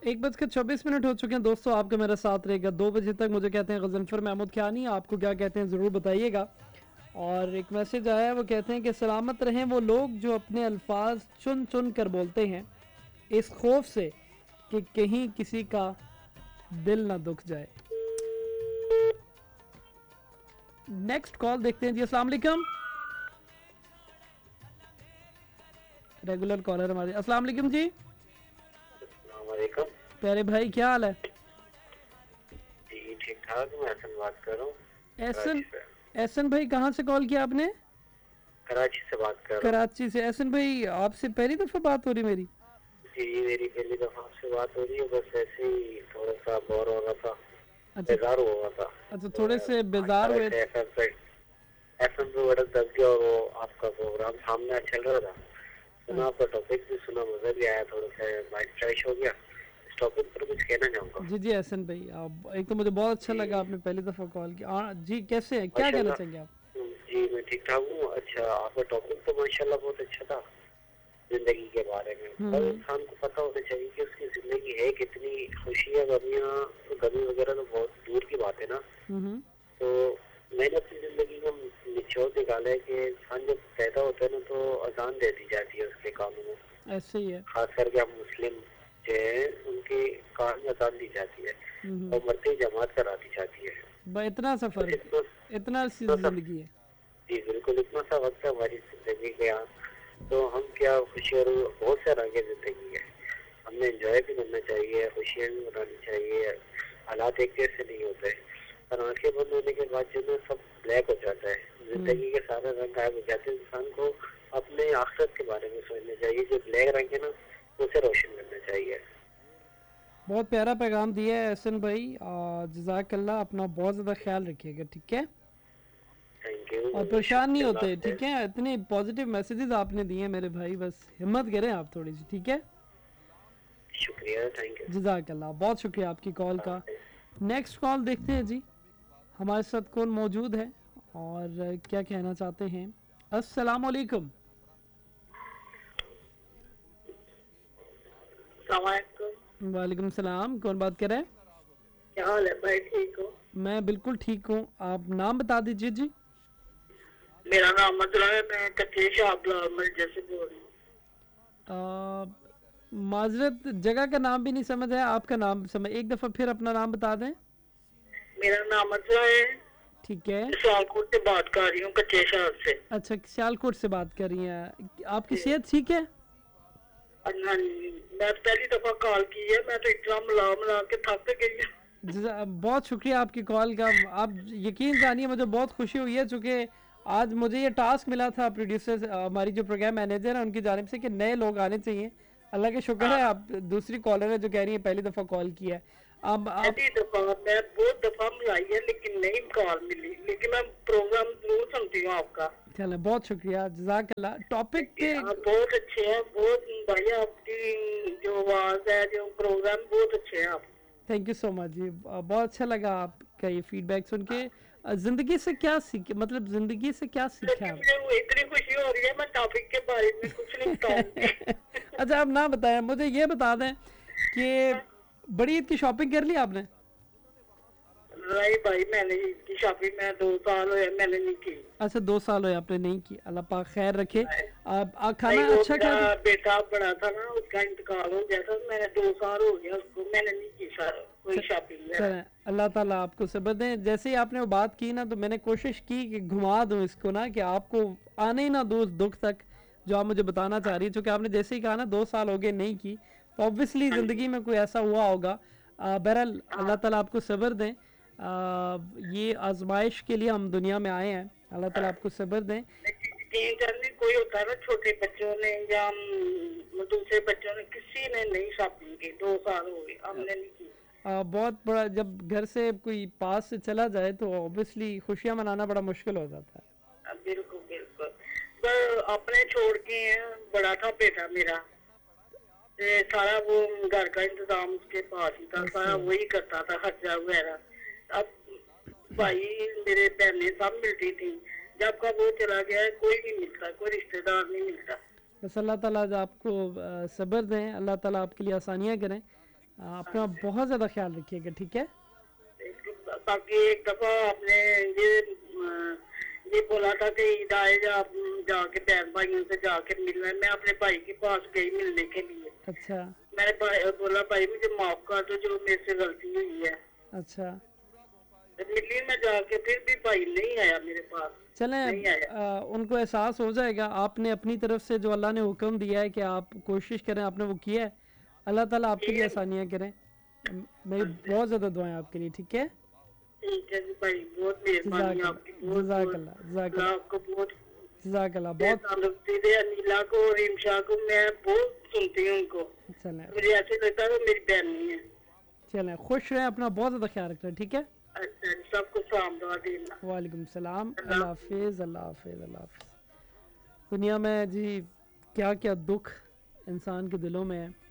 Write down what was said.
1:24 हो चुके हैं दोस्तों, आपका मेरा साथ रहेगा 2 बजे तक। मुझे कहते हैं गज़नफ़र महमूद ख़ियानी, आपको क्या कहते हैं ज़रूर बताइएगा। और एक मैसेज आया है, वो कहते हैं कि सलामत रहें वो लोग जो अपने अल्फाज चुन चुन कर बोलते हैं, इस खौफ से कि कहीं किसी का दिल ना दुख जाए। नेक्स्ट कॉल देखते हैं जी। अस्सलाम वालेकुम। रेगुलर कॉलर हमारे। अस्सलाम वालेकुम जी। प्यारे भाई क्या हाल है? जी ठीक ठाक, मैं हसन बात कर रहा हूँ। एहसन भाई कहाँ से कॉल किया आपने? कराची से बात कर रहा हूँ। कराची से। एहसन भाई आपसे पहली दफ़ा बात हो रही मेरी? जी मेरी पहली दफ़ा आपसे बात हो रही है, बस ऐसे ही थोड़ा सा बोर हो रहा था, अच्छा बेजार हो रहा था। अच्छा, थोड़े से बेजार हुए। एफएम पे बड़ा दब गया और वो आपका प्रोग्राम सामने चल रहा था, सुना आपका टॉपिक भी सुना, मजा भी आया, थोड़ा सा माइंड फ्रेश हो गया। इस टॉपिक पर कुछ कहना चाहूँगा। जी जी एहसन भाई, आप एक तो मुझे बहुत अच्छा लगा आपने पहली दफ़ा कॉल किया। जी कैसे हैं, क्या कहना चाहेंगे आप? जी मैं ठीक ठाक हूँ। अच्छा, आपका टॉपिक तो माशाल्लाह बहुत अच्छा था, जिंदगी के बारे में। हर इंसान को पता होना चाहिए कि उसकी जिंदगी है कितनी, खुशियाँ गमियाँ, तो गमी वगैरह तो बहुत दूर की बात है ना। तो मैंने अपनी जिंदगी में निचोड़ निकाला है कि इंसान जब पैदा होता है ना तो अजान दे दी जाती है उसके कानों में। ऐसे ही है, खास करके हम मुस्लिम जो है उनके कान में अजान दी जाती है और मरते ही जमात करा दी जाती है। इतना सफर, इतना जिंदगी है। जी बिल्कुल, इतना सा वक्त है हमारी जिंदगी के यहाँ, तो हम क्या खुशी और बहुत सारा आगे जिंदगी है, हमने एंजॉय भी करना चाहिए, खुशियाँ भी मनानी चाहिए। हालात एक जैसे नहीं होते, पर आंखें बंद होने के बाद जो सब ब्लैक हो जाता है, जिंदगी के सारे रंग गायब हो जाते हैं। इंसान को अपने आखिरत के बारे में सोचना चाहिए, जो ब्लैक रंग है ना उसे रोशन करना चाहिए। बहुत प्यारा पैगाम दिया है एहसन भाई, जज़ाकल्लाह। अपना बहुत ज़्यादा ख्याल रखिएगा, ठीक है? और परेशान नहीं होते, ठीक है? इतने पॉजिटिव मैसेजेस आपने दिए मेरे भाई, बस हिम्मत करें आप थोड़ी सी, ठीक है? शुक्रिया, थैंक यू, जज़ाकल्लाह, बहुत शुक्रिया आपकी कॉल का। नेक्स्ट कॉल देखते हैं जी, हमारे साथ कौन मौजूद है और क्या कहना चाहते हैं। अस्सलाम वालेकुम। वालेकुम सलाम, कौन बात कर रहे हैं? क्या हाल है भाई, ठीक हो? मैं बिल्कुल ठीक हूँ, आप नाम बता दीजिए जी। मेरा नाम मधुरा है, मैं कच्चे शाहबलाल जैसे बोल रही हूँ। माजरत, जगह का नाम भी नहीं समझ है, आपका नाम समझ, एक दफ़ा फिर अपना नाम बता दें। मेरा नाम मधुरा है, ठीक है। सियालकोट से बात कर रही हूँ, कच्चे शहर से। अच्छा, सियालकोट से बात कर रही हैं। आपकी सेहत ठीक है? मैं पहली दफा कॉल की है, मैं तो इतना मिला के थक गई हूँ। बहुत शुक्रिया आपकी कॉल का। आप यकीन जानिए मुझे बहुत खुशी हुई है, चूँकि आज मुझे ये टास्क मिला था प्रोड्यूसर, हमारी जो प्रोग्राम मैनेजर है उनकी जानिब से, कि नए लोग आने चाहिए। अल्लाह का शुक्र है आप दूसरी कॉलर है जो कह रही है पहली दफ़ा कॉल किया है। अब मैं बहुत दफा मिलाई है लेकिन नहीं कॉल मिली, लेकिन मैं प्रोग्राम जरूर सुनती हूँ आपका। चलो बहुत शुक्रिया, जज़ाकल्लाह। टॉपिक पे बहुत अच्छे हैं, बहुत भाई आपकी जो आवाज़ है, जो प्रोग्राम बहुत अच्छे हैं आप। थैंक यू सो मच जी, बहुत अच्छा लगा आपका ये फीडबैक सुन के। जिंदगी से क्या सीखे, मतलब जिंदगी से क्या सीखा? मुझे इतनी खुशी हो रही है, मैं टॉपिक के बारे में कुछ नहीं बताऊंगी। अच्छा आप ना बताएं, मुझे ये बता दें कि बड़ी ईद की शॉपिंग कर ली आपने? नहीं भाई, मैंने की शॉपिंग में 2 साल हुए मैंने नहीं की। अच्छा 2 साल हुए आपने नहीं की, अल्लाह पाक खैर रखे। आप खाना अच्छा खा? बेटा बड़ा था ना, उसका इंतकाल हो गया था, मैंने 2 साल हो गया उसको, मैंने नहीं की कोई शॉपिंग। अल्लाह ताला आपको सब्र दें। जैसे ही आपने वो बात की ना, तो मैंने कोशिश की कि घुमा दूं इसको ना, कि आपको आने ही ना दो उस दुख तक जो आप मुझे बताना चाह रही है। चूँकि आपने जैसे ही कहा ना 2 साल हो गए नहीं की, तो ऑब्वियसली ज़िंदगी में कोई ऐसा हुआ होगा। बहरहाल अल्लाह ताला आपको सब्र दें। ये आजमाइश के लिए हम दुनिया में आए हैं, अल्लाह ताला आपको सब्र दें। कोई होता है ना, छोटे बच्चों ने या दूसरे बच्चों ने, किसी ने नहीं शॉपिंग की, 2 साल हो गए हमने नहीं की। बहुत बड़ा, जब घर से कोई पास से चला जाए तो ऑब्वियसली खुशियाँ मनाना बड़ा मुश्किल हो जाता है। बिल्कुल बिल्कुल, तो अपने छोड़ के बड़ा था बेटा मेरा, सारा वो घर का इंतजाम उसके पास ही था, सारा वही करता था, खर्चा वगैरह। अब भाई मेरे बहनें सब मिलती थी, जब का वो चला गया है कोई नहीं मिलता, कोई रिश्तेदार नहीं मिलता। बस अल्लाह ताला आपको सब्र दें, अल्लाह ताला आपके लिए आसानियाँ करें। अपना बहुत ज़्यादा ख्याल रखिएगा, ठीक है। बाकी एक दफा आपने ये बोला था कि ईद आए जाके बहन भाइयों से जाके मिलना। मैं अपने भाई के पास गई मिलने के लिए। अच्छा मैंने बोला भाई मुझे माफ कर दो जो मेरे से गलती हुई है। अच्छा, मिली में जाके फिर भी भाई नहीं आया मेरे पास। चलें, नहीं आया। उनको एहसास हो जाएगा। आपने अपनी तरफ से जो अल्लाह ने हुक्म दिया है कि आप कोशिश करें, आपने वो किया है। अल्लाह ताला आपके लिए आसानियाँ करें। मेरी बहुत ज़्यादा दुआएं आपके लिए, ठीक है। ठीक है जी भाई, बहुत मेहरबानी आपकी। बहुत जज़ाकल्लाह, जज़ाकल्लाह, आपको बहुत जज़ाकल्लाह, बहुत। अनिला को और रिमशा को मैं बहुत सुनती हूँ उनको। चलें मुझे ऐसे लगता है वो मेरी बहन नहीं है। चलें, खुश रहें, अपना बहुत ज़्यादा ख्याल रखें, ठीक है। अच्छा, सबको सलाम दुआ देना। वालेकुम सलाम, अल्लाह हाफिज़, अल्लाह हाफिज़, अल्लाह हाफिज़। दुनिया में जी क्या क्या दुख इंसान के दिलों में है।